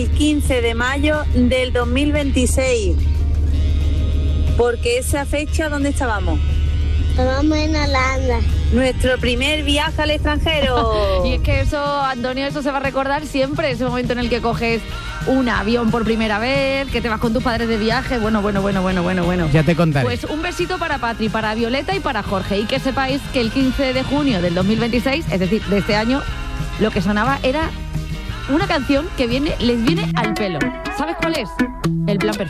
El 15 de mayo del 2026. Porque esa fecha, ¿dónde estábamos? Estábamos en Holanda. Nuestro primer viaje al extranjero. Y es que eso, Antonio, eso se va a recordar siempre, ese momento en el que coges un avión por primera vez, que te vas con tus padres de viaje. Bueno. Ya te contaré. Pues un besito para Patri, para Violeta y para Jorge. Y que sepáis que el 15 de junio del 2026, es decir, de este año, lo que sonaba era una canción que les viene al pelo. ¿Sabes cuál es? El Plan Perfecto.